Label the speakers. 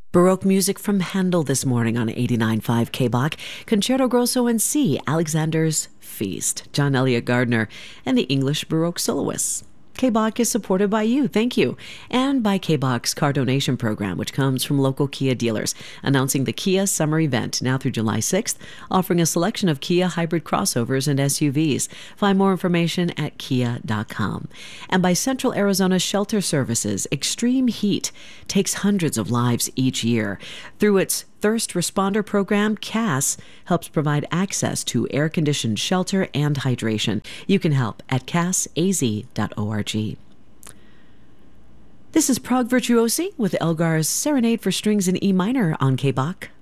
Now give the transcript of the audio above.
Speaker 1: Baroque music from Handel this morning on 89.5 KBach, Concerto Grosso in C, Alexander's Feast, John Elliott Gardner, and the English Baroque soloists. KBach is supported by you, thank you, and by KBach's car donation program, which comes from local Kia dealers, announcing the Kia Summer Event now through July 6th, offering a selection of Kia hybrid crossovers and SUVs. Find more information at kia.com. And by Central Arizona Shelter Services, extreme heat takes hundreds of lives each year. Through its First Responder Program, CAS helps provide access to air-conditioned shelter and hydration. You can help at casaz.org. This is Prague Virtuosi with Elgar's Serenade for Strings in E minor on KBach.